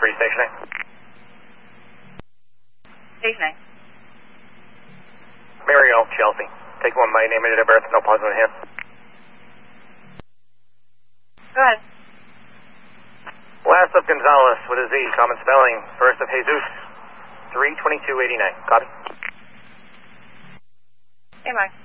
3, station A. Station A. Mariel, Chelsea. Take 1 by name and date of birth, no pause in hand. Go ahead. Last of Gonzalez with a Z, common spelling. First of Jesus, 32289. Copy. Hey, Mike.